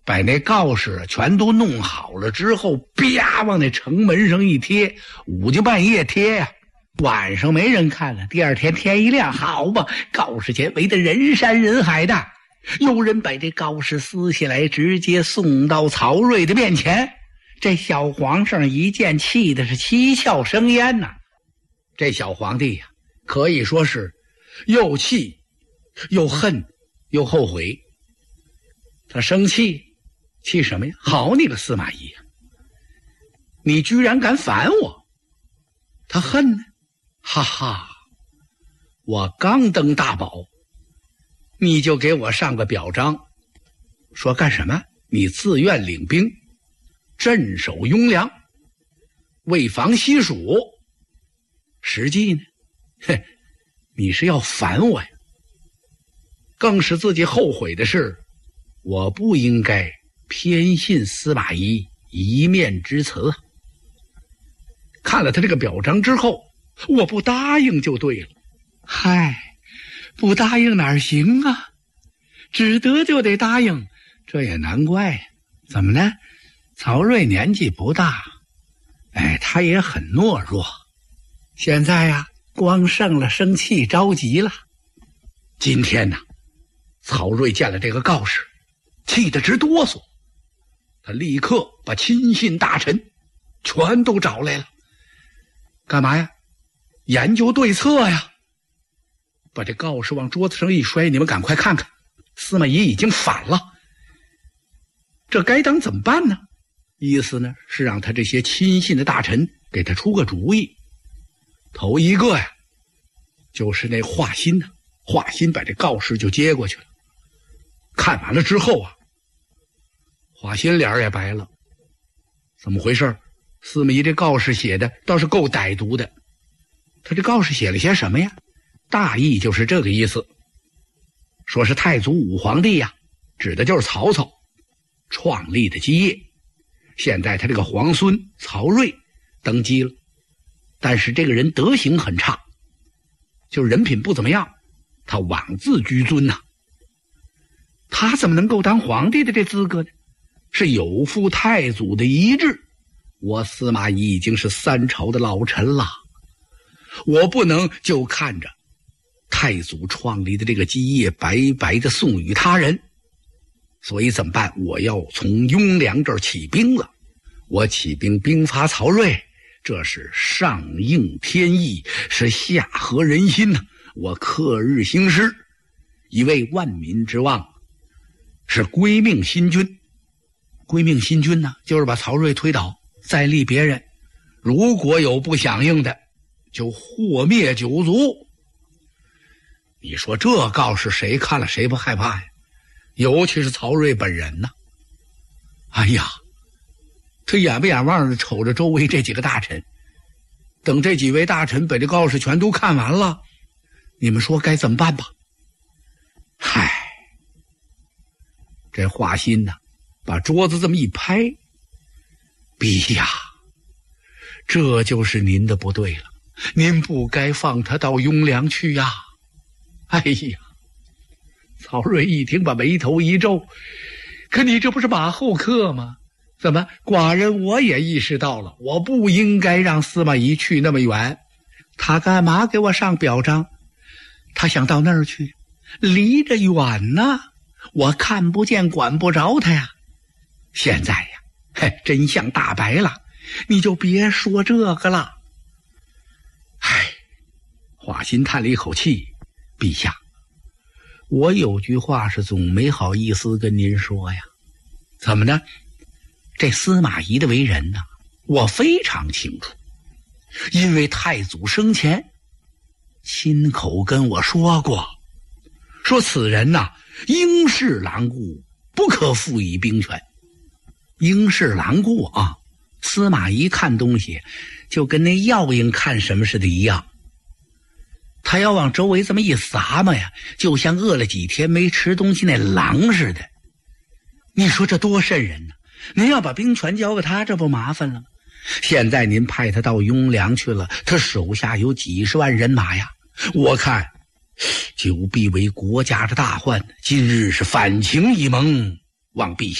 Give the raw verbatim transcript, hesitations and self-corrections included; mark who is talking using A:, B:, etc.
A: 把那告示全都弄好了之后，啪往那城门上一贴，午就半夜贴呀、啊。晚上没人看了，第二天天一亮，好吧，告示前围得人山人海的。有人把这告示撕下来，直接送到曹睿的面前。这小皇上一见，气的是七窍生烟呐、啊。这小皇帝呀、啊，可以说是又气又恨又后悔。他生气，气什么呀？好你个司马懿呀、啊，你居然敢反我！他恨呢，哈哈，我刚登大宝，你就给我上个表彰，说干什么？你自愿领兵镇守雍凉，为防西蜀。实际呢，哼，你是要反我呀。更是自己后悔的是，我不应该偏信司马懿一面之词。看了他这个表彰之后，我不答应就对了。嗨，不答应哪儿行啊？只得就得答应，这也难怪。怎么呢？曹睿年纪不大，哎，他也很懦弱。现在呀、啊，光剩了生气着急了。今天呢，曹睿见了这个告示，气得直哆嗦。他立刻把亲信大臣全都找来了。干嘛呀？研究对策呀。把这告示往桌子上一摔，你们赶快看看，司马懿已经反了。这该当怎么办呢？意思呢是让他这些亲信的大臣给他出个主意。头一个呀，就是那华歆呢。华歆把这告示就接过去了。看完了之后啊，华歆脸也白了。怎么回事？司马懿这告示写的倒是够歹毒的。他这告示写了些什么呀？大意就是这个意思，说是太祖武皇帝呀，指的就是曹操创立的基业。现在他这个皇孙曹睿登基了，但是这个人德行很差，就是人品不怎么样，他枉自居尊呐、啊。他怎么能够当皇帝的这资格呢？是有负太祖的遗志。我司马懿已经是三朝的老臣了，我不能就看着太祖创立的这个基业白白的送与他人。所以怎么办？我要从雍凉这儿起兵了。我起兵兵伐曹睿，这是上应天意，是下合人心呐、啊。我克日兴师，以为万民之望，是归命新君。归命新君呢，就是把曹睿推倒，再立别人。如果有不响应的，就祸灭九族。你说这告示谁看了谁不害怕呀？尤其是曹睿本人呢。哎呀，他眼不眼望着瞅着周围这几个大臣，等这几位大臣把这告示全都看完了，你们说该怎么办吧？嗨，这华歆呢，把桌子这么一拍，陛下，这就是您的不对了，您不该放他到雍凉去呀、啊！哎呀，曹睿一听把眉头一皱，可你这不是马后客吗？怎么寡人我也意识到了，我不应该让司马懿去那么远。他干嘛给我上表彰？他想到那儿去，离着远呢，我看不见管不着他呀。现在呀，嘿，真相大白了，你就别说这个了。唉，华歆叹了一口气，陛下，我有句话是总没好意思跟您说呀。怎么呢？这司马懿的为人呢，我非常清楚，因为太祖生前亲口跟我说过，说此人呐，应是狼顾，不可赋以兵权。应是狼顾啊，司马懿看东西就跟那药鹰看什么似的一样，他要往周围这么一撒嘛呀，就像饿了几天没吃东西那狼似的。你说这多瘆人呢！您要把兵权交给他，这不麻烦了吗？现在您派他到雍凉去了，他手下有几十万人马呀，我看久必为国家之大患，今日是反情已萌，望陛下